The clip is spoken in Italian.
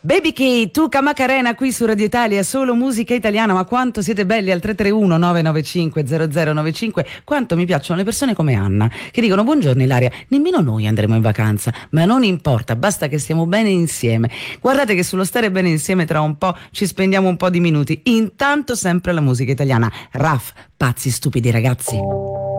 Baby K, Tuca Macarena qui su Radio Italia, solo musica italiana. Ma quanto siete belli al 331 995 0095. Quanto mi piacciono le persone come Anna che dicono: buongiorno Ilaria, nemmeno noi andremo in vacanza, ma non importa, basta che stiamo bene insieme. Guardate che sullo stare bene insieme tra un po' ci spendiamo un po' di minuti. Intanto sempre la musica italiana. Raf, pazzi stupidi ragazzi.